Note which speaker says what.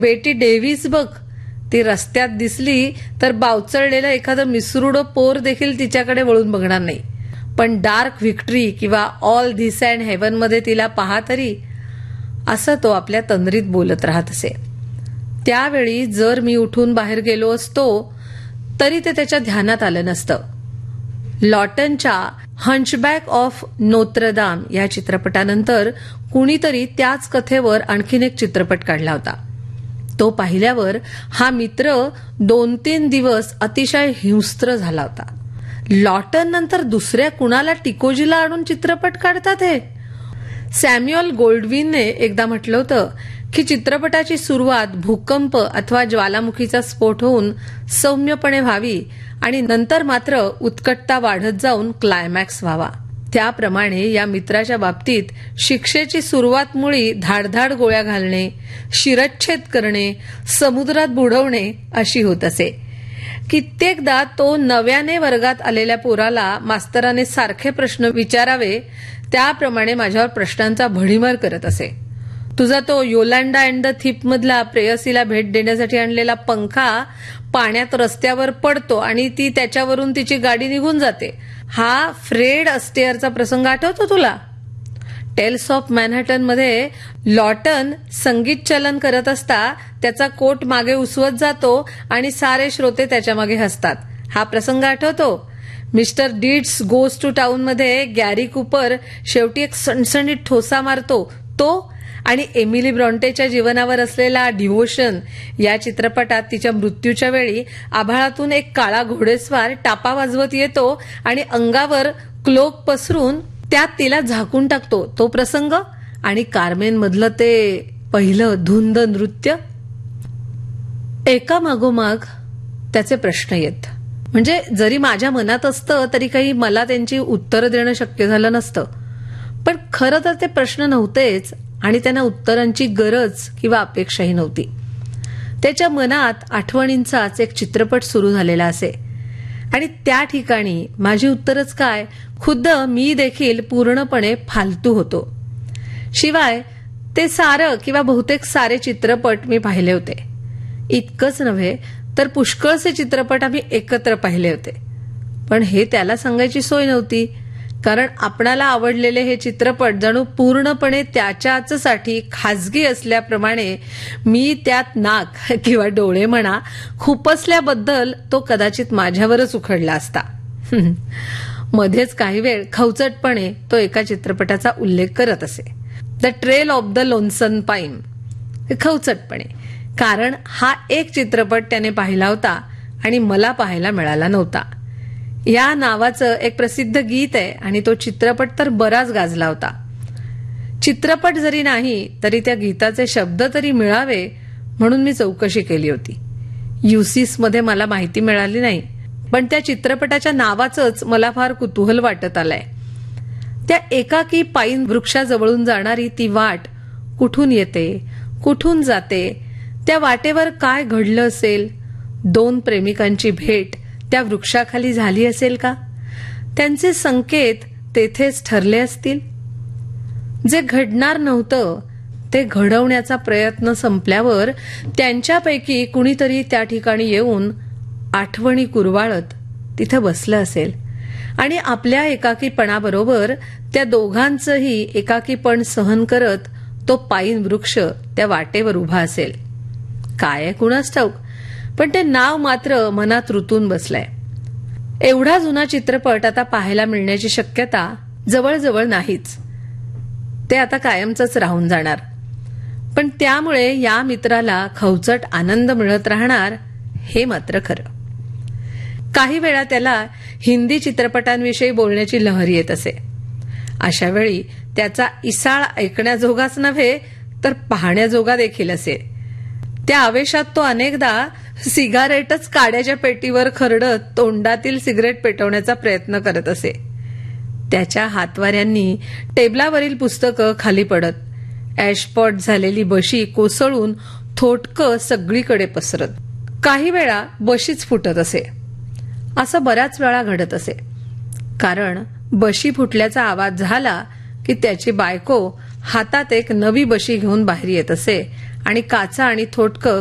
Speaker 1: बेटी Davis बघ, ती रस्त्यात दिसली तर बावचळलेलं एखादं मिसरूडं पोर देखील तिच्याकडे वळून बघणार नाही. पण डार्क व्हिक्टरी किंवा ऑल धिस अँड हेवन मध्ये तिला पहा तरी, असं तो आपल्या तंद्रीत बोलत राहत असे. त्यावेळी जर मी उठून बाहेर गेलो असतो तरी ते त्याच्या ध्यानात आलं नसतं. लॉटनच्या हंचबॅक ऑफ नोत्रदाम या चित्रपटानंतर कुणीतरी त्याच कथेवर आणखीन एक चित्रपट काढला होता. तो पाहिल्यावर हा मित्र 2-3 दिवस अतिशय हिंस्त्र झाला होता. लॉटन नंतर दुसऱ्या कुणाला टिकोजीला आणून चित्रपट काढतात हे? सॅम्युअल गोल्डविनने एकदा म्हटलं होतं की चित्रपटाची सुरुवात भूकंप अथवा ज्वालामुखीचा स्फोट होऊन सौम्यपणे व्हावी आणि नंतर मात्र उत्कटता वाढत जाऊन क्लायमॅक्स व्हावा. त्याप्रमाणे या मित्राच्या बाबतीत शिक्षेची सुरुवात मुळी धाडधाड गोळ्या घालणे, शिरच्छेद करणे, समुद्रात बुडवणे अशी होत असे. कित्येकदा तो नव्याने वर्गात आलेल्या पोराला मास्तराने सारखे प्रश्न विचारावे त्याप्रमाणे माझ्यावर प्रश्नांचा भडीमार करत असे. तुझा तो योलांडा अँड द थिप मधला प्रेयसीला भेट देण्यासाठी आणलेला पंखा पाण्यात रस्त्यावर पडतो आणि ती त्याच्यावरून तिची गाडी निघून जाते, हा फ्रेड अस्टेअरचा प्रसंग आठवतो तुला? टेल्स ऑफ मॅनहॅटन मध्ये लॉटन संगीत चलन करत असता त्याचा कोट मागे उसवत जातो आणि सारे श्रोते त्याच्या मागे हसतात, हा प्रसंग आठवतो? Mister deeds goes to town मध्ये गॅरी कूपर शेवटी एक सणसणीत ठोसा मारतो तो, आणि एमिली ब्रॉन्टेच्या जीवनावर असलेला डिव्होशन या चित्रपटात तिच्या मृत्यूच्या वेळी आभाळातून एक काळा घोडेस्वार टापा वाजवत येतो आणि अंगावर क्लोक पसरून त्यात तिला झाकून टाकतो, तो प्रसंग, आणि कार्मेन मधलं ते पहिलं धुंद नृत्य. एका मागोमाग त्याचे प्रश्न येत. म्हणजे जरी माझ्या मनात असतं तरी काही मला त्यांची उत्तरं देणं शक्य झालं नसतं. पण खरं तर ते प्रश्न नव्हतेच आणि त्यांना उत्तरांची गरज किंवा अपेक्षाही नव्हती. त्याच्या मनात आठवणींचाच एक चित्रपट सुरू झालेला असे आणि त्या ठिकाणी माझी उत्तरच काय, खुद्द मी देखील पूर्णपणे फालतू होतो. शिवाय ते सारं किंवा बहुतेक सारे चित्रपट मी पाहिले होते. इतकंच नव्हे तर पुष्कळसे चित्रपट आम्ही एकत्र पाहिले होते. पण हे त्याला सांगायची सोय नव्हती, कारण आपणाला आवडलेले हे चित्रपट जणू पूर्णपणे त्याच्याचसाठी खाजगी असल्याप्रमाणे मी त्यात नाक किंवा डोळे म्हणा खुपसल्याबद्दल तो कदाचित माझ्यावरच उखडला असता. मध्येच काही वेळ खवचटपणे तो एका चित्रपटाचा उल्लेख करत असे, द ट्रेल ऑफ द लोन्सन पाईन. खवचटपणे, कारण हा एक चित्रपट त्याने पाहिला होता आणि मला पाहायला मिळाला नव्हता. या नावाचं एक प्रसिद्ध गीत आहे आणि तो चित्रपट तर बराच गाजला होता. चित्रपट जरी नाही तरी त्या गीताचे शब्द तरी मिळावे म्हणून मी चौकशी केली होती. युसिस मध्ये मला माहिती मिळाली नाही, पण त्या चित्रपटाच्या नावाचंच मला फार कुतूहल वाटत आलंय. त्या एकाकी पाईन वृक्षाजवळून जाणारी ती वाट कुठून येते, कुठून जाते, त्या वाटेवर काय घडलं असेल? 2 प्रेमिकांची भेट त्या वृक्षाखाली झाली असेल का? त्यांचे संकेत तेथेच ठरले असतील? जे घडणार नव्हतं ते घडवण्याचा प्रयत्न संपल्यावर त्यांच्यापैकी कुणीतरी त्या ठिकाणी येऊन आठवणी कुरवाळत तिथे बसलं असेल आणि आपल्या एकाकीपणाबरोबर त्या दोघांचंही एकाकीपण सहन करत तो पाईन वृक्ष त्या वाटेवर उभा असेल. काय कुणास ठाऊक, पण ते नाव मात्र मनात रुतून बसलंय. एवढा जुना चित्रपट आता पाहायला मिळण्याची शक्यता जवळजवळ नाहीच. ते आता कायमचंच राहून जाणार. पण त्यामुळे या मित्राला खवचट आनंद मिळत राहणार हे मात्र खरं. काही वेळा त्याला हिंदी चित्रपटांविषयी बोलण्याची लहर येत असे. अशा वेळी त्याचा इसाळ ऐकण्याजोगाच नव्हे तर पाहण्याजोगा देखील असे. त्या आवेशात तो अनेकदा सिगारेटच काड्याच्या पेटीवर खरडत तोंडातील सिगरेट पेटवण्याचा प्रयत्न करत असे. त्याच्या हातवाऱ्यांनी टेबलावरील पुस्तकं खाली पडत, ऍशपॉट झालेली बशी कोसळून थोटकं सगळीकडे पसरत. काही वेळा बशीच फुटत असे. असं बऱ्याच वेळा घडत असे, कारण बशी फुटल्याचा आवाज झाला की त्याची बायको हातात एक नवी बशी घेऊन बाहेर येत असे आणि काचा आणि थोटकं